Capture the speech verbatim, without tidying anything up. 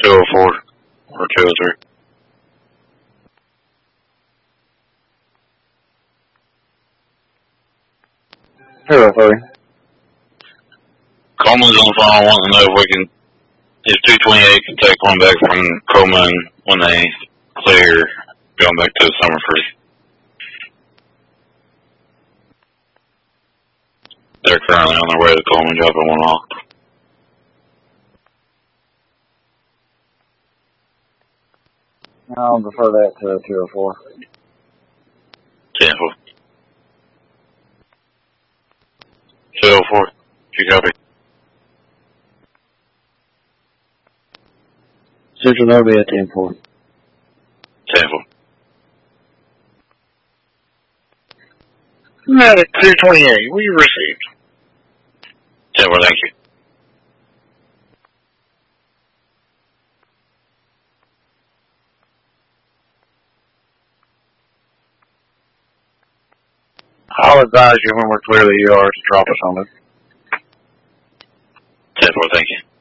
two oh four or two oh three. two oh three. Coleman's on the phone wanting to know if we can, if two twenty-eight can take one back from Coleman when they clear going back to Summer Free. They're currently on their way to Coleman dropping one off. I'll defer that to two oh four. ten four. two oh four. You copy? Central Nova at ten four. ten four. Medic two twenty-eight, we received. ten four, thank you. I'll advise you when we're clear of the E R to drop us on it. ten four, thank you.